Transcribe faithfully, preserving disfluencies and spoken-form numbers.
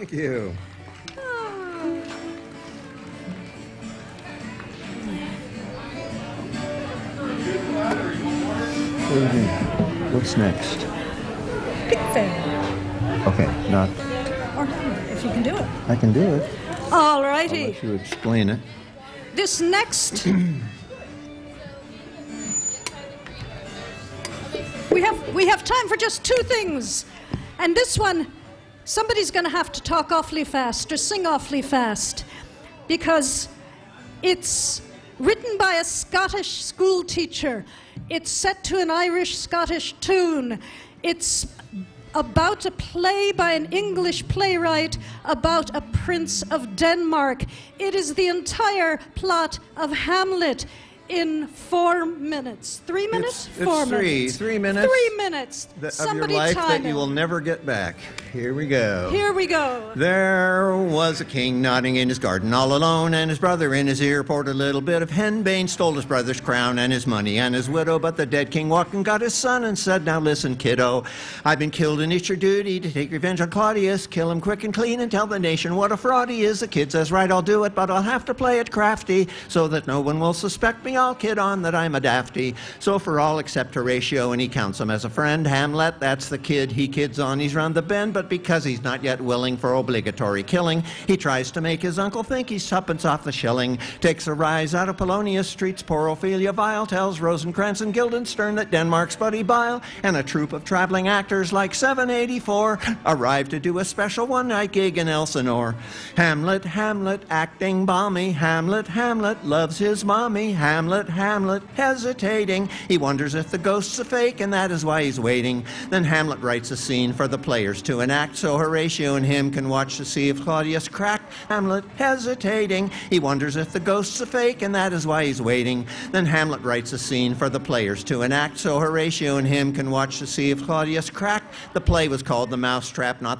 Thank you. What do you think? What's next? Pickfair. Okay, not. Or Hamlet, if you can do it. I can do it. All I'll righty. let you explain it. This next... we have we have time for just two things. And this one, somebody's going to have to talk awfully fast or sing awfully fast, because it's written by a Scottish school teacher. It's set to an Irish-Scottish tune. It's about a play by an English playwright about a prince of Denmark. It is the entire plot of Hamlet in four minutes. Three minutes? It's, it's four three. minutes. Three minutes. Three minutes. Th- of Somebody your life time that you it. will never get back. Here we go. Here we go. There was a king nodding in his garden all alone, and his brother in his ear poured a little bit of henbane, stole his brother's crown and his money and his widow. But the dead king walked and got his son and said, "Now listen, kiddo, I've been killed and it's your duty to take revenge on Claudius. Kill him quick and clean and tell the nation what a fraud he is." The kid says, "Right, I'll do it, but I'll have to play it crafty so that no one will suspect me. I'll kid on that I'm a dafty." So for all except Horatio, and he counts him as a friend, Hamlet, that's the kid he kids on. He's round the bend, but because he's not yet willing for obligatory killing, he tries to make his uncle think he's tuppence off the shilling. Takes a rise out of Polonius, treats poor Ophelia vile, tells Rosencrantz and Guildenstern that Denmark's buddy Bile and a troupe of traveling actors like seven eighty-four arrive to do a special one-night gig in Elsinore. Hamlet, Hamlet, acting balmy. Hamlet, Hamlet, loves his mommy. Hamlet, Hamlet, hesitating. He wonders if the ghost's a fake, and that is why he's waiting. Then Hamlet writes a scene for the players to enact, so Horatio and him can watch to see if Claudius cracked. Hamlet, hesitating. He wonders if the ghost's a fake, and that is why he's waiting. Then Hamlet writes a scene for the players to enact, so Horatio and him can watch to see if Claudius cracked. The play was called The Mousetrap, not